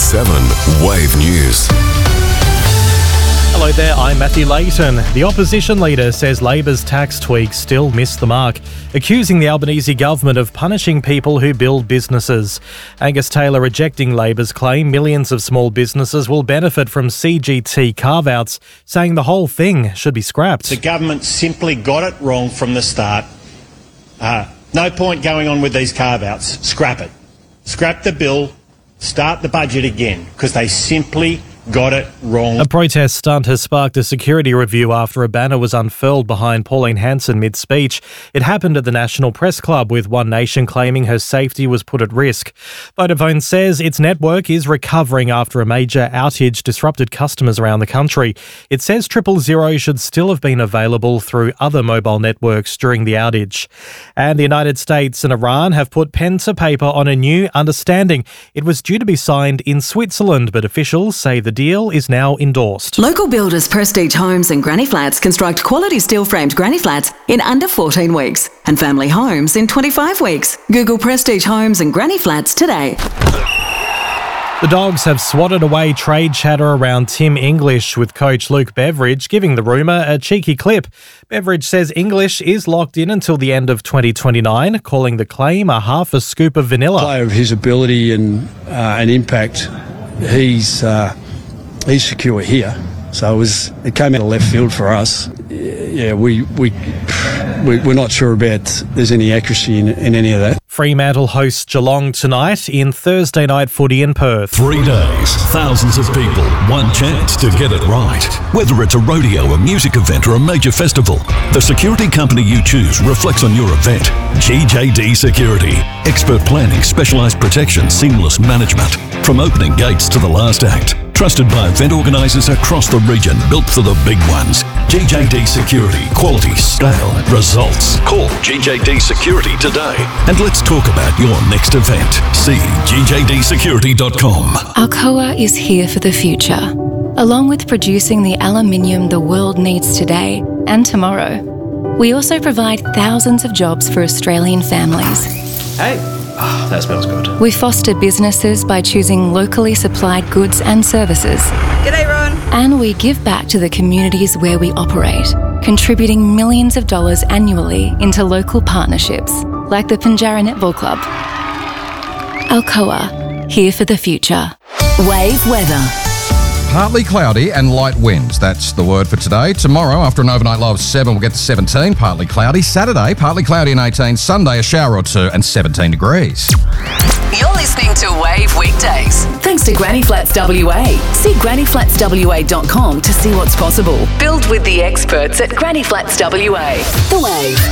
7 Wave News. Hello there, I'm Matthew Layton. The opposition leader says Labor's tax tweaks still missed the mark, accusing the Albanese government of punishing people who build businesses. Angus Taylor rejecting Labor's claim millions of small businesses will benefit from CGT carve-outs, saying the whole thing should be scrapped. The government simply got it wrong from the start. No point going on with these carve-outs. Scrap it. Scrap the bill, start the budget again, because they simply got it wrong. A protest stunt has sparked a security review after a banner was unfurled behind Pauline Hanson mid-speech. It happened at the National Press Club, with One Nation claiming her safety was put at risk. Vodafone says its network is recovering after a major outage disrupted customers around the country. It says 000 should still have been available through other mobile networks during the outage. And the United States and Iran have put pen to paper on a new understanding. It was due to be signed in Switzerland, but officials say the deal is now endorsed. Local builders Prestige Homes and Granny Flats construct quality steel-framed granny flats in under 14 weeks and family homes in 25 weeks. Google Prestige Homes and Granny Flats today. The Dogs have swatted away trade chatter around Tim English, with coach Luke Beveridge giving the rumour a cheeky clip. Beveridge says English is locked in until the end of 2029, calling the claim a half a scoop of vanilla. Player of his ability and impact, he's secure here, so it came out of left field for us. Yeah, we're not sure about there's any accuracy in any of that. Fremantle hosts Geelong tonight in Thursday night footy in Perth. 3 days, thousands of people, one chance to get it right. Whether it's a rodeo, a music event or a major festival, the security company you choose reflects on your event. GJD Security. Expert planning, specialised protection, seamless management. From opening gates to the last act. Trusted by event organisers across the region, built for the big ones. GJD Security. Quality, scale, results. Call GJD Security today and let's talk about your next event. See gjdsecurity.com. Alcoa is here for the future. Along with producing the aluminium the world needs today and tomorrow, we also provide thousands of jobs for Australian families. Hey, that smells good. We foster businesses by choosing locally supplied goods and services. G'day, Ron. And we give back to the communities where we operate, contributing millions of dollars annually into local partnerships, like the Pinjarra Netball Club. Alcoa, here for the future. Wave weather. Partly cloudy and light winds. That's the word for today. Tomorrow, after an overnight low of 7, we'll get to 17, partly cloudy. Saturday, partly cloudy and 18. Sunday, a shower or 2 and 17 degrees. You're listening to Wave Weekdays. Thanks to Granny Flats WA. See grannyflatswa.com to see what's possible. Build with the experts at Granny Flats WA. The Wave.